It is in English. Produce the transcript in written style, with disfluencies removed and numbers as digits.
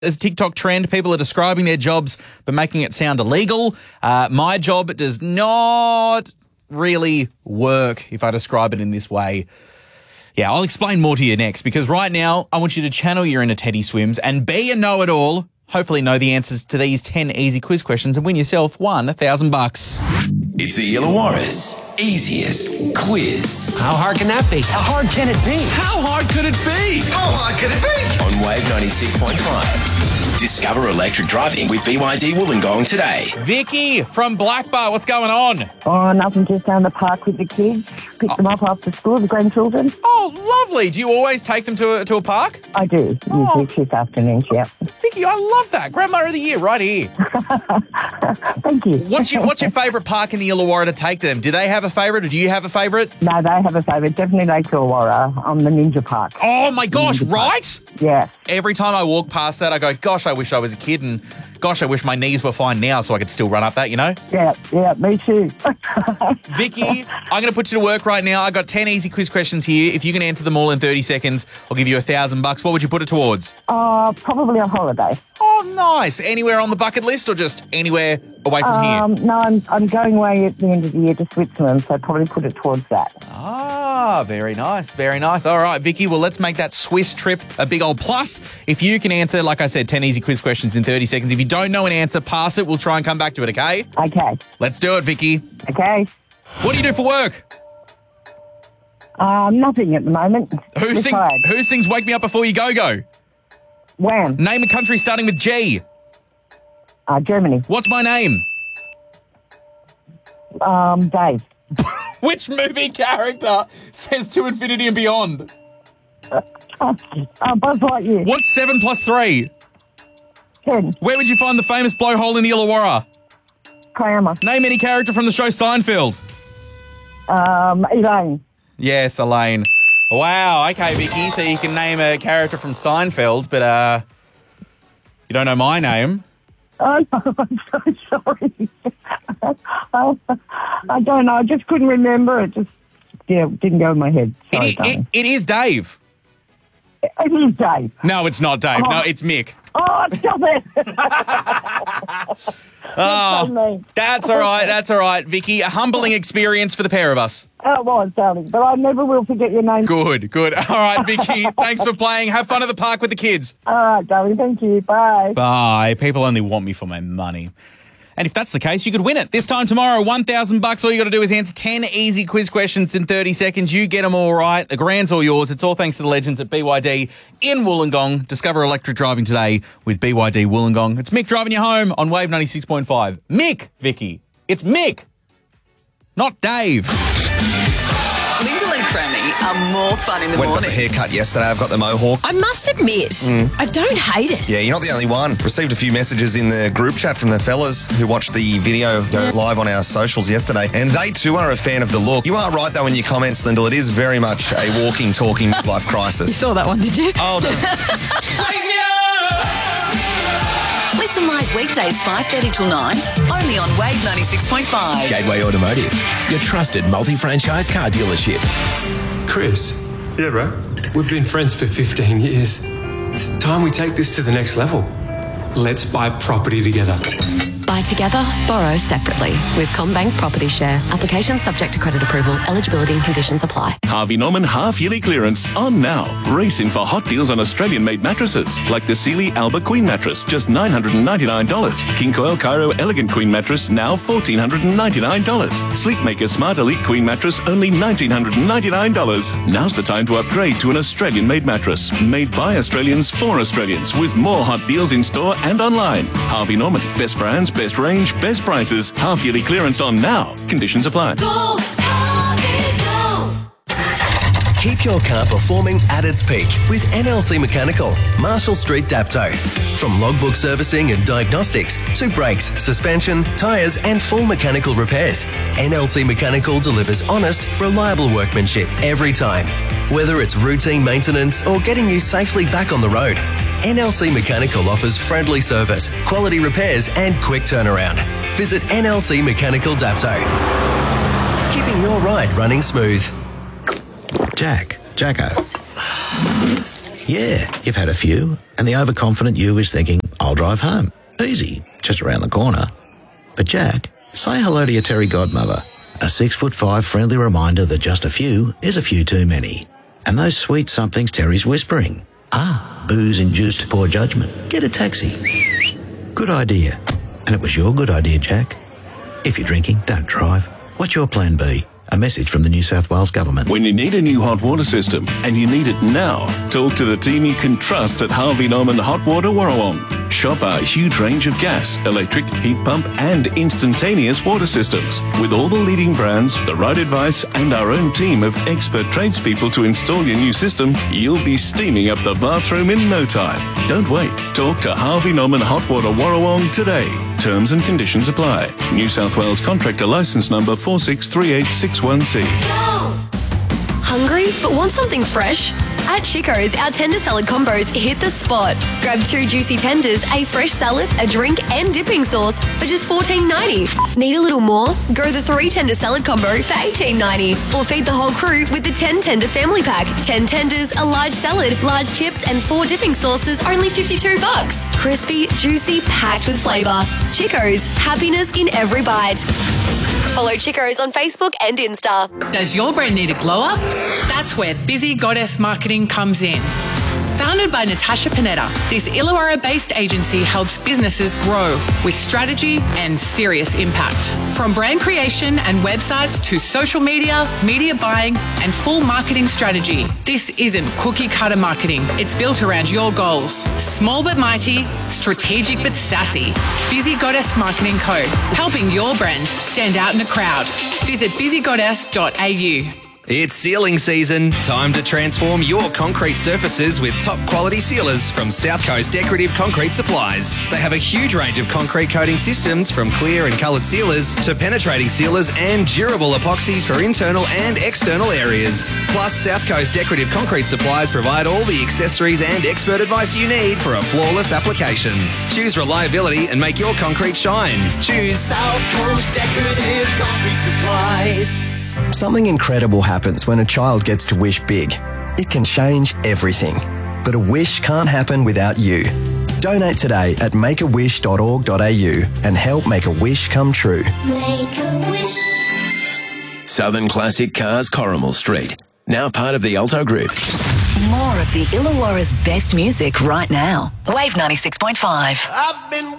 There's a TikTok trend. People are describing their jobs but making it sound illegal. My job does not really work if I describe it in this way. Yeah, I'll explain more to you next, because right now I want you to channel your inner Teddy Swims and be a know-it-all. Hopefully know the answers to these 10 easy quiz questions and win yourself $1,000. It's the Illawarra's easiest quiz. How hard can that be? How hard can it be? How hard could it be? How hard could it be? On Wave 96.5. Discover electric driving with BYD Wollongong today. Vicky from Blackbar, what's going on? Oh, nothing, just down the park with the kids. Pick them up after school, the grandchildren. Oh, lovely. Do you always take them to a park? I do, usually this afternoons, yeah. Vicky, I love that. Grandma of the Year right here. Thank you. What's your favourite park in the Illawarra to take them? Do they have a favourite or do you have a favourite? No, they have a favourite. Definitely Lake Illawarra on the Ninja Park. Oh, my gosh, right? Yeah. Every time I walk past that, I go, gosh, I wish I was a kid, and gosh, I wish my knees were fine now so I could still run up that, you know? Yeah, me too. Vicky, I'm going to put you to work right now. I got 10 easy quiz questions here. If you can answer them all in 30 seconds, I'll give you $1,000. What would you put it towards? Probably a holiday. Oh, nice. Anywhere on the bucket list or just anywhere away from here? No, I'm going away at the end of the year to Switzerland, so probably put it towards that. Ah, very nice, very nice. All right, Vicky, well, let's make that Swiss trip a big old plus. If you can answer, like I said, 10 easy quiz questions in 30 seconds. If you don't know an answer, pass it. We'll try and come back to it, okay? Okay. Let's do it, Vicky. Okay. What do you do for work? Nothing at the moment. Who sings Wake Me Up Before You Go Go? Wham. Name a country starting with G. Germany. What's my name? Dave. Which movie character says to infinity and beyond? Buzz Lightyear. What's 7 plus 3? 10. Where would you find the famous blowhole in the Illawarra? Kiama. Name any character from the show Seinfeld. Elaine. Yes, Elaine. Wow, okay, Vicky, so you can name a character from Seinfeld, but you don't know my name. Oh, no, I'm so sorry. I don't know. I just couldn't remember. It just didn't go in my head. Sorry, it is Dave. It is Dave. No, it's not Dave. No, it's Mick. Oh, stop it. That's all right. That's all right, Vicky. A humbling experience for the pair of us. Oh, it was, darling. But I never will forget your name. Good. All right, Vicky. Thanks for playing. Have fun at the park with the kids. All right, darling. Thank you. Bye. Bye. People only want me for my money. And if that's the case, you could win it. This time tomorrow, $1,000. All you got to do is answer 10 easy quiz questions in 30 seconds. You get them all right. The grand's all yours. It's all thanks to the legends at BYD in Wollongong. Discover electric driving today with BYD Wollongong. It's Mick driving you home on Wave 96.5. Mick, Vicky. It's Mick, not Dave. Lyndall and Crammy are more fun in the Went got morning. the haircut yesterday. I've got the mohawk. I must admit, I don't hate it. Yeah, you're not the only one. Received a few messages in the group chat from the fellas who watched the video go live on our socials yesterday, and they too are a fan of the look. You are right, though, in your comments, Lyndall. It is very much a walking, talking life crisis. You saw that one, did you? Oh, no. Listen live weekdays 5:30 till 9, only on Wave 96.5. Gateway Automotive, your trusted multi-franchise car dealership. Chris. Yeah, bro. We've been friends for 15 years. It's time we take this to the next level. Let's buy property together. Buy together, borrow separately with CommBank Property Share. Application subject to credit approval. Eligibility and conditions apply. Harvey Norman half-yearly clearance on now. Race in for hot deals on Australian-made mattresses like the Sealy Alba Queen mattress, just $999. King Coil Cairo Elegant Queen mattress, now $1,499. Sleepmaker Smart Elite Queen mattress, only $1,999. Now's the time to upgrade to an Australian-made mattress, made by Australians for Australians, with more hot deals in store and online. Harvey Norman, best brands, best range, best prices. Half-yearly clearance on now. Conditions apply. Go, Harvey, go. Keep your car performing at its peak with NLC Mechanical, Marshall Street, Dapto. From logbook servicing and diagnostics to brakes, suspension, tyres and full mechanical repairs, NLC Mechanical delivers honest, reliable workmanship every time. Whether it's routine maintenance or getting you safely back on the road, NLC Mechanical offers friendly service, quality repairs and quick turnaround. Visit NLC Mechanical Dapto. Keeping your ride running smooth. Jacko. Yeah, you've had a few, and the overconfident you is thinking, I'll drive home. Easy, just around the corner. But Jack, say hello to your Terry godmother. A 6'5" friendly reminder that just a few is a few too many. And those sweet somethings Terry's whispering. Booze-induced poor judgment. Get a taxi. Good idea. And it was your good idea, Jack. If you're drinking, don't drive. What's your plan B? A message from the New South Wales Government. When you need a new hot water system and you need it now, talk to the team you can trust at Harvey Norman Hot Water Warrawong. Shop our huge range of gas, electric, heat pump and instantaneous water systems. With all the leading brands, the right advice and our own team of expert tradespeople to install your new system, you'll be steaming up the bathroom in no time. Don't wait. Talk to Harvey Norman Hot Water Warrawong today. Terms and conditions apply. New South Wales Contractor Licence Number 463861C. Hungry but want something fresh? At Chico's, our tender salad combos hit the spot. Grab 2 juicy tenders, a fresh salad, a drink and dipping sauce for just $14.90. Need a little more? Go the 3 tender salad combo for $18.90. Or feed the whole crew with the 10 tender family pack. 10 tenders, a large salad, large chips and 4 dipping sauces, only $52. Crispy, juicy, packed with flavour. Chico's, happiness in every bite. Follow Chico's on Facebook and Insta. Does your brand need a glow up? That's where Busy Goddess Marketing comes in. Founded by Natasha Panetta, this Illawarra-based agency helps businesses grow with strategy and serious impact. From brand creation and websites to social media, media buying, and full marketing strategy, this isn't cookie-cutter marketing. It's built around your goals. Small but mighty, strategic but sassy. Busy Goddess Marketing Co. Helping your brand stand out in a crowd. Visit busygoddess.au. It's sealing season. Time to transform your concrete surfaces with top quality sealers from South Coast Decorative Concrete Supplies. They have a huge range of concrete coating systems from clear and coloured sealers to penetrating sealers and durable epoxies for internal and external areas. Plus, South Coast Decorative Concrete Supplies provide all the accessories and expert advice you need for a flawless application. Choose reliability and make your concrete shine. Choose South Coast Decorative Concrete Supplies. Something incredible happens when a child gets to wish big. It can change everything. But a wish can't happen without you. Donate today at makeawish.org.au and help make a wish come true. Make a wish. Southern Classic Cars, Corrimal Street. Now part of the Alto Group. More of the Illawarra's best music right now. Wave 96.5. I've been